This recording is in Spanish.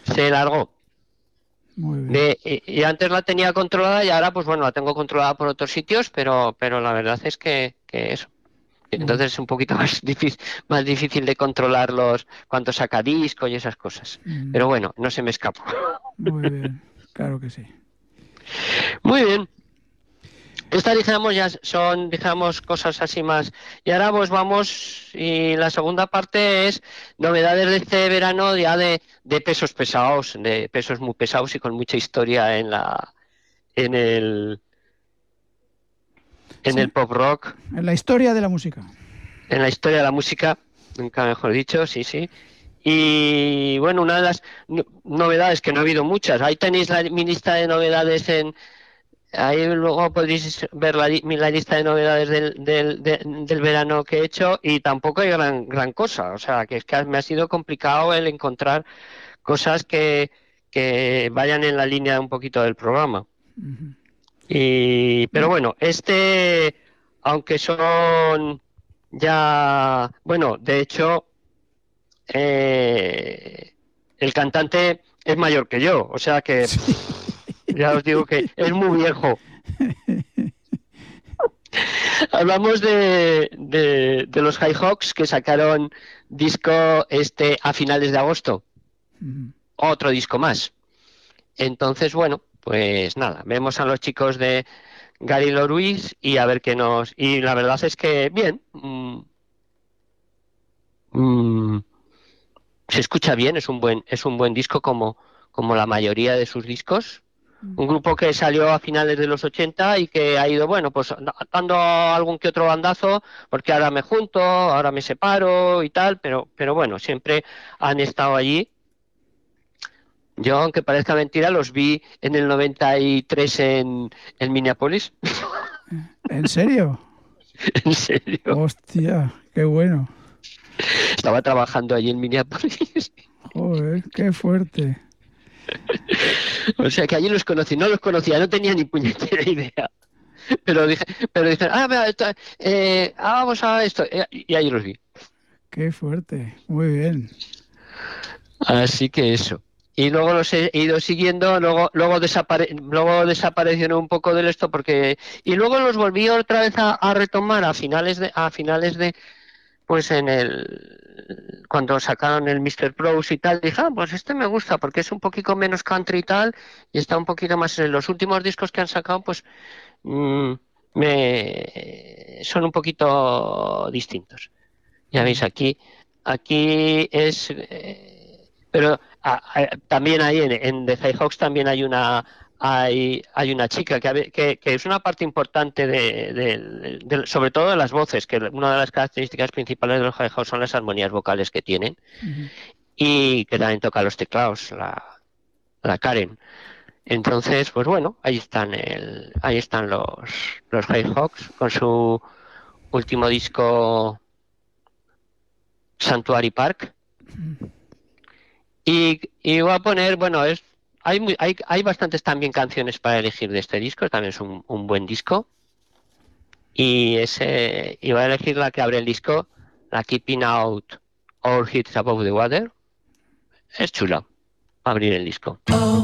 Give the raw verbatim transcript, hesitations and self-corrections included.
se largó. Muy bien. De, y, y antes la tenía controlada y ahora, pues bueno, la tengo controlada por otros sitios, pero, pero la verdad es que, que eso. Muy, Entonces es un poquito más difícil, más difícil de controlarlos cuando saca disco y esas cosas. mm, Pero bueno, no se me escapó. muy bien. Claro que sí. Muy bien. Estas, dijéramos, ya son, dijéramos, cosas así más. Y ahora pues vamos, y la segunda parte es novedades de este verano ya de, de pesos pesados, de pesos muy pesados y con mucha historia en la, en el, en el Sí, pop rock, en la historia de la música. en la historia de la música, nunca mejor dicho, sí, sí. Y bueno, una de las no- novedades, que no ha habido muchas, ahí tenéis la, mi lista de novedades en, ahí luego podréis ver la, li- mi- la lista de novedades del, del, de- del verano que he hecho, y tampoco hay gran, gran cosa, o sea, que es que me ha sido complicado el encontrar cosas que, que vayan en la línea un poquito del programa. Ujú. Y, pero No, bueno, este, aunque son ya, bueno, de hecho, eh, el cantante es mayor que yo, o sea que sí. pff, ya os digo que es muy viejo. Hablamos de, de, de los Highhawks, que sacaron disco este a finales de agosto, Ujú. otro disco más. Entonces, bueno, pues nada, vemos a los chicos de Gary Luis y a ver qué nos... Y la verdad es que bien, mm, mm, se escucha bien, es un buen, es un buen disco como, como la mayoría de sus discos. Un grupo que salió a finales de los ochenta y que ha ido, bueno, pues dando algún que otro bandazo, porque ahora me junto, ahora me separo y tal, pero, pero bueno, siempre han estado allí. Yo, aunque parezca mentira, los vi en el noventa y tres en, en Minneapolis. ¿En serio? En serio. Hostia, qué bueno. Estaba trabajando allí en Minneapolis. Joder, qué fuerte. O sea que allí los conocí, no los conocía, no tenía ni puñetera idea. Pero dije, pero dije, ah, mira, esto, eh, ah, vamos a esto. eh, Y allí los vi. Qué fuerte. Muy bien. Así que eso. Y luego los he ido siguiendo, luego luego, desapare luego desaparecieron un poco del esto porque y luego los volví otra vez a, a retomar a finales de a finales de pues en el cuando sacaron el míster Prose y tal, dije, ah, pues este me gusta porque es un poquito menos country y tal, y está un poquito más en los últimos discos que han sacado, pues mm, me son un poquito distintos. Ya veis, Mm. aquí, aquí es, eh, pero a- a- también hay en, en The Cyhawks también hay una, hay, hay una chica que, a ve- que, que es una parte importante de, de- de- sobre todo de las voces, que una de las características principales de los Cyhawks son las armonías vocales que tienen, Ujú. y que también toca los teclados, la, la Karen. Entonces, pues bueno, ahí están el, ahí están los, los Cyhawks con su último disco Sanctuary Park. Y, y voy a poner, bueno, es, hay, muy- hay, hay bastantes también canciones para elegir de este disco, también es un, un buen disco. Y, ese, y voy a elegir la que abre el disco, la Keeping Out All Hits Above the Water. Es chula, para abrir el disco.